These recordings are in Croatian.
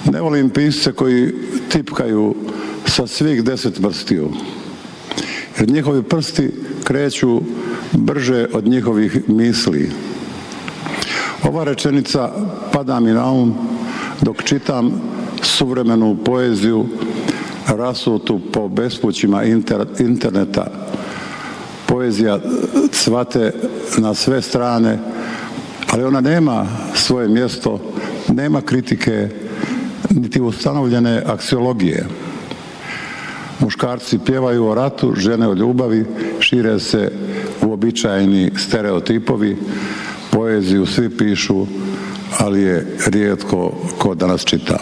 Ne volim pisce koji tipkaju sa svih 10 prstiju, jer njihovi prsti kreću brže od njihovih misli. Ova rečenica pada mi na um dok čitam suvremenu poeziju rasutu po bespućima interneta. Poezija cvate na sve strane, ali ona nema svoje mjesto, nema kritike, niti ustanovljene aksiologije. Muškarci pjevaju o ratu, žene o ljubavi, šire se uobičajeni stereotipovi, poeziju svi pišu, ali je rijetko ko danas čita.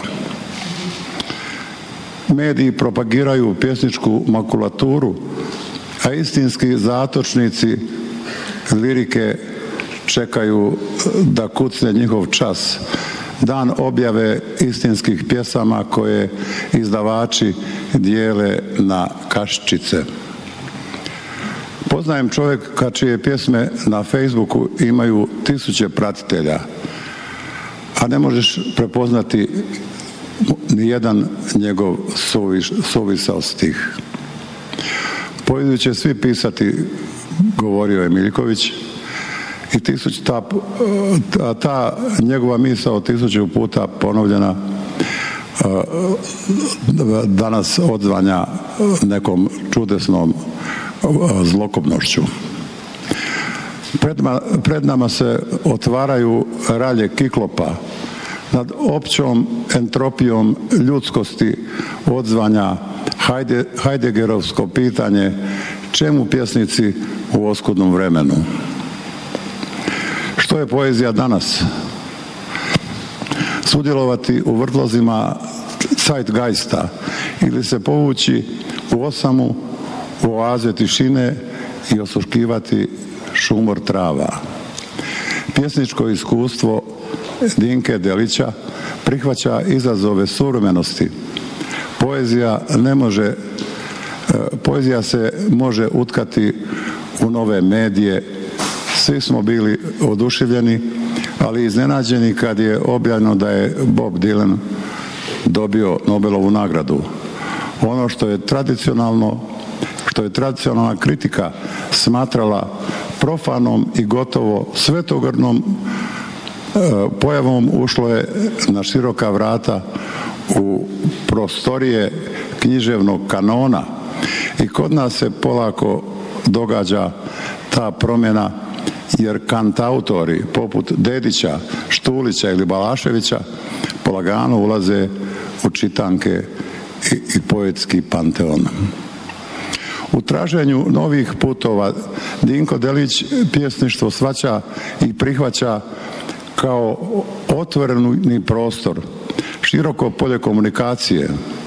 Mediji propagiraju pjesničku makulaturu, a istinski zatočnici lirike čekaju da kucne njihov čas, dan objave istinskih pjesama koje izdavači dijele na kaščice. Poznajem čovjeka čije pjesme na Facebooku imaju 1000 pratitelja, a ne možeš prepoznati ni jedan njegov suvisao stih. Poeziju će svi pisati, govorio je Miljković, i ta njegova misao 1000 puta ponovljena danas odzvanja nekom čudesnom zlokobnošću. Pred nama se otvaraju ralje Kiklopa. Nad općom entropijom ljudskosti odzvanja Heideggerovsko pitanje čemu pjesnici u oskudnom vremenu. Što je poezija danas? Sudjelovati u vrtlozima zeitgeista ili se povući u osamu, u oaze tišine i osluškivati šumor trava. Pjesničko iskustvo Dinke Delića prihvaća izazove suvremenosti. Poezija se može utkati u nove medije. Svi smo bili oduševljeni, ali iznenađeni kad je objavljeno da je Bob Dylan dobio Nobelovu nagradu. Ono što je tradicionalna kritika smatrala profanom i gotovo svetogrđnom pojavom, ušlo je na široka vrata u prostorije književnog kanona i kod nas se polako događa ta promjena, jer kantautori poput Dedića, Štulića ili Balaševića polagano ulaze u čitanke i poetski panteon. U traženju novih putova Dinko Delić pjesništvo shvaća i prihvaća kao otvoreni prostor, široko polje komunikacije.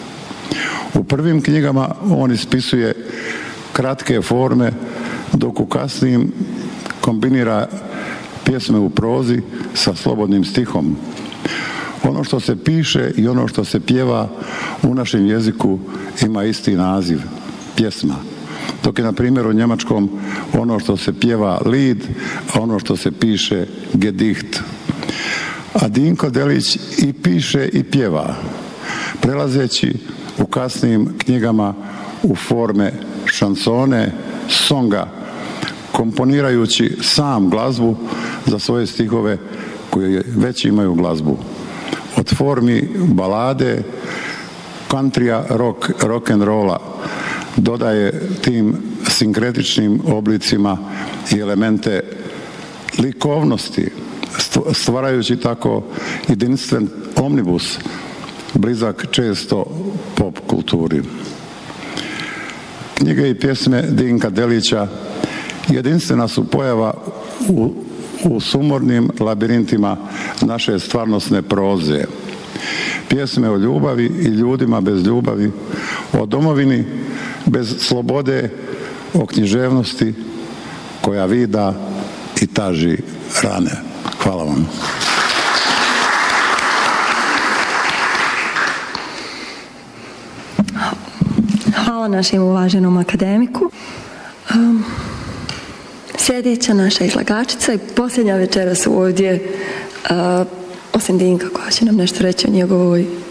U prvim knjigama on ispisuje kratke forme, dok u kasnijim kombinira pjesme u prozi sa slobodnim stihom. Ono što se piše i ono što se pjeva u našem jeziku ima isti naziv, pjesma. Dok je, na primjer, u njemačkom ono što se pjeva Lied, a ono što se piše Gedicht. A Dinko Delić i piše i pjeva, prelazeći u kasnijim knjigama u forme šansone, songa, komponirajući sam glazbu za svoje stihove koje već imaju glazbu. Od formi balade, countrya, rock and rolla, dodaje tim sinkretičnim oblicima i elemente likovnosti, stvarajući tako jedinstven omnibus, blizak često pop kulturi. Knjige i pjesme Dinka Delića jedinstvena su pojava u sumornim labirintima naše stvarnosne proze. Pjesme o ljubavi i ljudima bez ljubavi, o domovini bez slobode, o književnosti koja vida i taži rane. Hvala vam. Hvala našem uvaženom akademiku. Sljedeća naša izlagačica i posljednja večeras ovdje, osim Dinka koja će nam nešto reći o njegovoj